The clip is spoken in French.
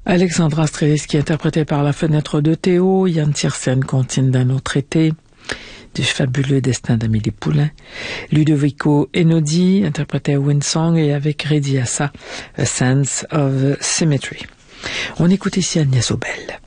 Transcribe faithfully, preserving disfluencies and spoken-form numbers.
Alexandra Strelitzky interprétée par La Fenêtre de Théo, Yann Tiersen contine d'un autre été, du fabuleux destin d'Amélie Poulain, Ludovico Einaudi interprété à Windsong et avec Redi Assa, A Sense of Symmetry. On écoute ici Agnès Obel.